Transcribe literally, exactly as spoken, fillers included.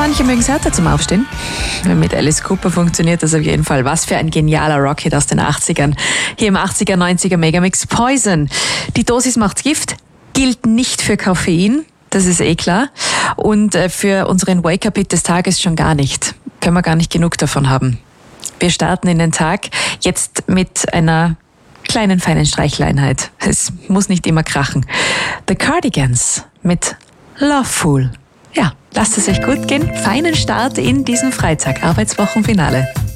Manche mögen es härter zum Aufstehen. Mit Alice Cooper funktioniert das auf jeden Fall. Was für ein genialer Rockhit aus den achtzigern. Hier im achtziger, neunziger Megamix Poison. Die Dosis macht's Gift, gilt nicht für Koffein, das ist eh klar. Und für unseren Wake-up-Hit des Tages schon gar nicht. Können wir gar nicht genug davon haben. Wir starten in den Tag jetzt mit einer kleinen, feinen Streicheleinheit. Es muss nicht immer krachen. The Cardigans mit Loveful. Ja, lasst es euch gut gehen. Feinen Start in diesen Freitag, Arbeitswochenfinale.